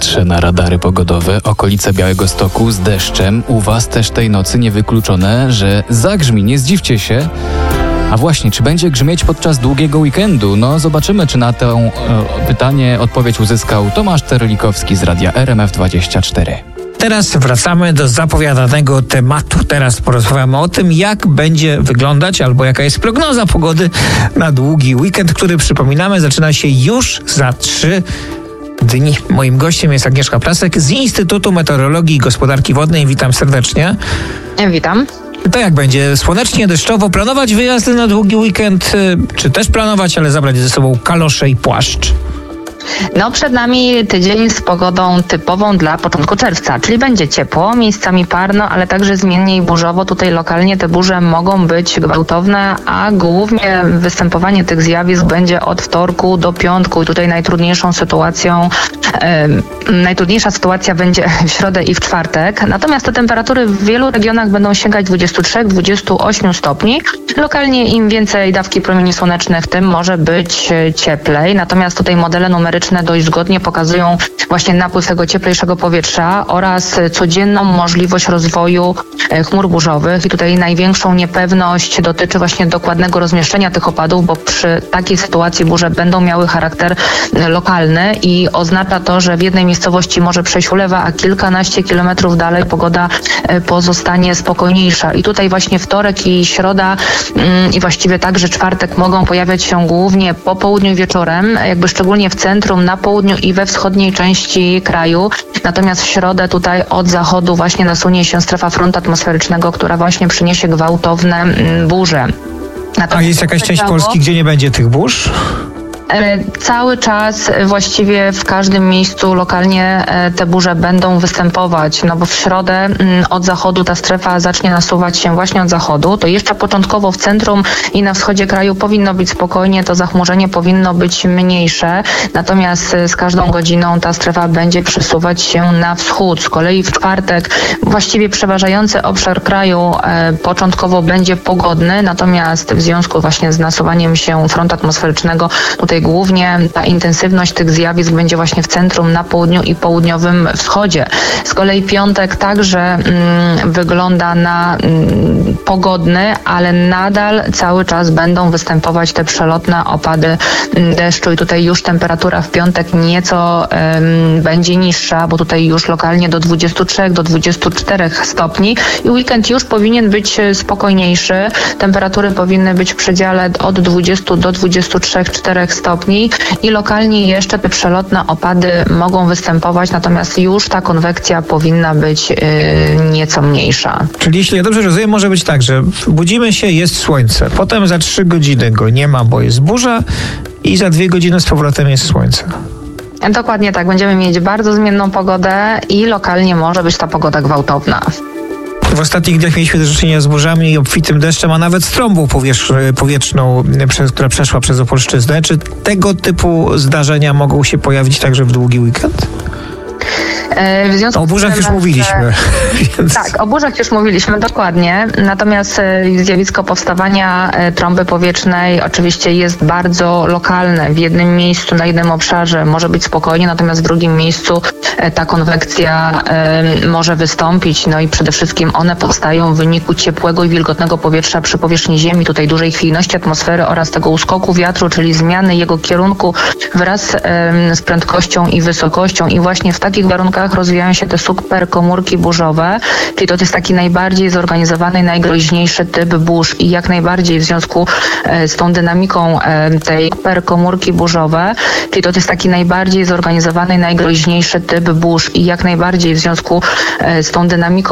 patrzę na radary pogodowe, okolice Białegostoku z deszczem. U was też tej nocy niewykluczone, że zagrzmi, nie zdziwcie się. A właśnie, czy będzie grzmieć podczas długiego weekendu? No zobaczymy, czy na to pytanie odpowiedź uzyskał Tomasz Terlikowski z radia RMF24. Teraz wracamy do zapowiadanego tematu. Teraz porozmawiamy o tym, jak będzie wyglądać albo jaka jest prognoza pogody na długi weekend, który, przypominamy, zaczyna się już za 3 dni. Moim gościem jest Agnieszka Prasek z Instytutu Meteorologii i Gospodarki Wodnej. Witam serdecznie. Witam. To jak będzie? Słonecznie, deszczowo? Planować wyjazdy na długi weekend? Czy też planować, ale zabrać ze sobą kalosze i płaszcz? No przed nami tydzień z pogodą typową dla początku czerwca, czyli będzie ciepło, miejscami parno, ale także zmiennie i burzowo. Tutaj lokalnie te burze mogą być gwałtowne, a głównie występowanie tych zjawisk będzie od wtorku do piątku. I tutaj najtrudniejsza sytuacja będzie w środę i w czwartek. Natomiast te temperatury w wielu regionach będą sięgać 23-28 stopni. Lokalnie im więcej dawki promieni słonecznych, tym może być cieplej. Natomiast tutaj modele numeryczne dość zgodnie pokazują właśnie napływ tego cieplejszego powietrza oraz codzienną możliwość rozwoju chmur burzowych. I tutaj największą niepewność dotyczy właśnie dokładnego rozmieszczenia tych opadów, bo przy takiej sytuacji burze będą miały charakter lokalny i oznacza to, że w jednej miejscowości może przejść ulewa, a kilkanaście kilometrów dalej pogoda pozostanie spokojniejsza. I tutaj właśnie wtorek i środa i właściwie także czwartek mogą pojawiać się głównie po południu i wieczorem, jakby szczególnie w centrum, na południu i we wschodniej części kraju. Natomiast w środę tutaj od zachodu właśnie nasunie się strefa frontu atmosferycznego, która właśnie przyniesie gwałtowne burze. A jest jakaś część Polski, gdzie nie będzie tych burz? Cały czas właściwie w każdym miejscu lokalnie te burze będą występować, no bo w środę od zachodu ta strefa zacznie nasuwać się właśnie od zachodu. To jeszcze początkowo w centrum i na wschodzie kraju powinno być spokojnie, to zachmurzenie powinno być mniejsze, natomiast z każdą godziną ta strefa będzie przesuwać się na wschód. Z kolei w czwartek właściwie przeważający obszar kraju początkowo będzie pogodny, natomiast w związku właśnie z nasuwaniem się frontu atmosferycznego tutaj głównie ta intensywność tych zjawisk będzie właśnie w centrum, na południu i południowym wschodzie. Z kolei piątek także wygląda na pogodny, ale nadal cały czas będą występować te przelotne opady deszczu i tutaj już temperatura w piątek nieco będzie niższa, bo tutaj już lokalnie do 23, do 24 stopni i weekend już powinien być spokojniejszy. Temperatury powinny być w przedziale od 20 do 23-4 stopni i lokalnie jeszcze te przelotne opady mogą występować, natomiast już ta konwekcja powinna być nieco mniejsza. Czyli jeśli ja dobrze rozumiem, może być tak, że budzimy się, jest słońce, potem za 3 godziny go nie ma, bo jest burza i za 2 godziny z powrotem jest słońce. Dokładnie tak, będziemy mieć bardzo zmienną pogodę i lokalnie może być ta pogoda gwałtowna. W ostatnich dniach mieliśmy do czynienia z burzami i obfitym deszczem, a nawet z trąbą powietrzną, która przeszła przez Opolszczyznę. Czy tego typu zdarzenia mogą się pojawić także w długi weekend? O burzach już mówiliśmy. Więc... Tak, o burzach już mówiliśmy, dokładnie. Natomiast zjawisko powstawania trąby powietrznej oczywiście jest bardzo lokalne. W jednym miejscu, na jednym obszarze może być spokojnie, natomiast w drugim miejscu ta konwekcja może wystąpić. No i przede wszystkim one powstają w wyniku ciepłego i wilgotnego powietrza przy powierzchni Ziemi, tutaj dużej chwiejności atmosfery oraz tego uskoku wiatru, czyli zmiany jego kierunku wraz z prędkością i wysokością. I właśnie w takich warunkach rozwijają się te superkomórki burzowe, czyli to jest taki najbardziej zorganizowany, najgroźniejszy typ burz i jak najbardziej w związku z tą dynamiką tej superkomórki burzowe, czyli to jest taki najbardziej zorganizowany, najgroźniejszy typ burz i jak najbardziej w związku z tą dynamiką